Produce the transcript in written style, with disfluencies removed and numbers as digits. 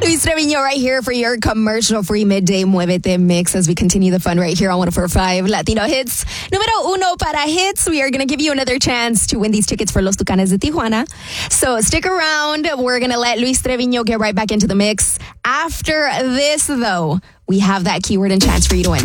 Luis Trevino right here for your commercial-free midday Muévete mix as we continue the fun right here on 104.5 Latino Hits. Número uno para hits. We are going to give you another chance to win these tickets for Los Tucanes de Tijuana. So stick around. We're going to let Luis Trevino get right back into the mix. After this, though, we have that keyword and chance for you to win.